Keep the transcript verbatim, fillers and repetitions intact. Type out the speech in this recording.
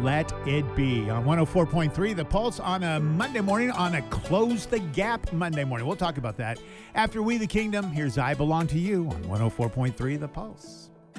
Let It Be on one oh four point three The Pulse on a Monday morning, on a Close the Gap Monday morning. We'll talk about that after We the Kingdom. Here's I Belong to You on one oh four point three The Pulse.